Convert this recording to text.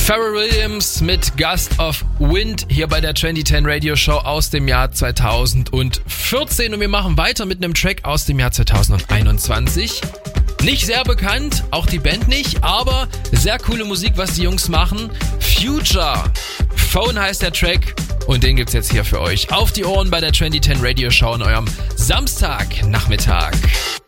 Pharrell Williams mit Gust of Wind hier bei der 2010 Radio Show aus dem Jahr 2014 und wir machen weiter mit einem Track aus dem Jahr 2021. Nicht sehr bekannt, auch die Band nicht, aber sehr coole Musik, was die Jungs machen. Future. Phone heißt der Track und den gibt's jetzt hier für euch auf die Ohren bei der 2010 Radio Show an eurem Samstagnachmittag.